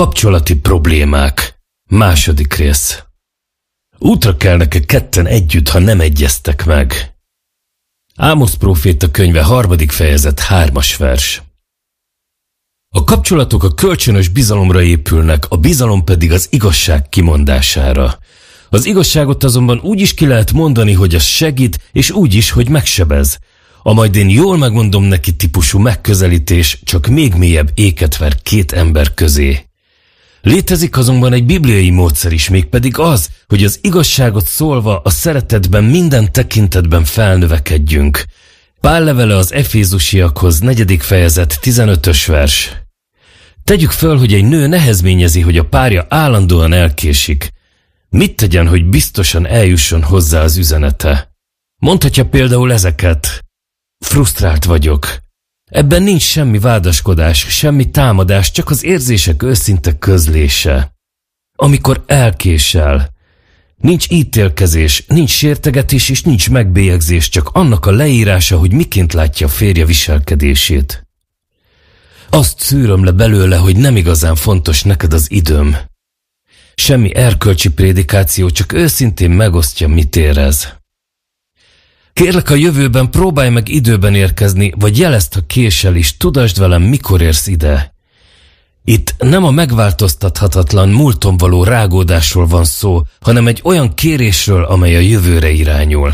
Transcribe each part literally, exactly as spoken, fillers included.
Kapcsolati problémák. Második rész. Útra kelnek-e ketten együtt, ha nem egyeztek meg? Ámosz próféta könyve harmadik fejezet hármas vers. A kapcsolatok a kölcsönös bizalomra épülnek, a bizalom pedig az igazság kimondására. Az igazságot azonban úgy is ki lehet mondani, hogy az segít, és úgy is, hogy megsebez. A majd én jól megmondom neki típusú megközelítés csak még mélyebb éket ver két ember közé. Létezik azonban egy bibliai módszer is, mégpedig az, hogy az igazságot szólva a szeretetben minden tekintetben felnövekedjünk. Pál levele az Efézusiakhoz, negyedik fejezet, tizenötös vers. Tegyük föl, hogy egy nő nehezményezi, hogy a párja állandóan elkésik. Mit tegyen, hogy biztosan eljusson hozzá az üzenete? Mondhatja például ezeket. Frusztrált vagyok. Ebben nincs semmi vádaskodás, semmi támadás, csak az érzések őszinte közlése. Amikor elkésel, nincs ítélkezés, nincs sértegetés és nincs megbélyegzés, csak annak a leírása, hogy miként látja a férje viselkedését. Azt szűröm le belőle, hogy nem igazán fontos neked az időm. Semmi erkölcsi prédikáció, csak őszintén megosztja, mit érez. Kérlek, a jövőben próbálj meg időben érkezni, vagy jelezd, ha késel is, tudasd velem, mikor érsz ide. Itt nem a megváltoztathatatlan, múlton való rágódásról van szó, hanem egy olyan kérésről, amely a jövőre irányul.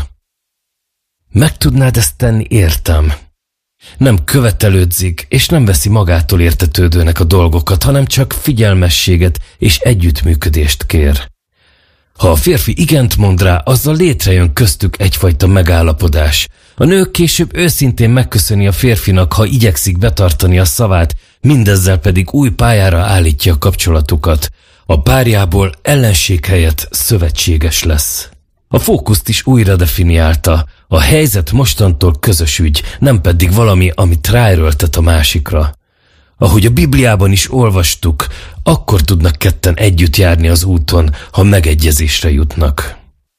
Meg tudnád ezt tenni, értem. Nem követelődzik, és nem veszi magától értetődőnek a dolgokat, hanem csak figyelmességet és együttműködést kér. Ha a férfi igent mond rá, azzal létrejön köztük egyfajta megállapodás. A nő később őszintén megköszöni a férfinak, ha igyekszik betartani a szavát, mindezzel pedig új pályára állítja a kapcsolatukat. A párjából ellenség helyett szövetséges lesz. A fókuszt is újra definiálta. A helyzet mostantól közös ügy, nem pedig valami, amit ráerőltet a másikra. Ahogy a Bibliában is olvastuk, akkor tudnak ketten együtt járni az úton, ha megegyezésre jutnak.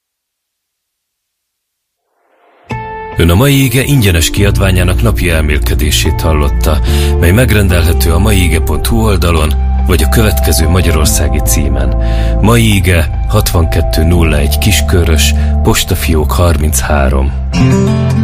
Ön a mai ige ingyenes kiadványának napi elmélkedését hallotta, mely megrendelhető a maiige pont hu oldalon, vagy a következő magyarországi címen. Mai ige hatvankettő nulla egy Kiskörös, postafiók harminchárom.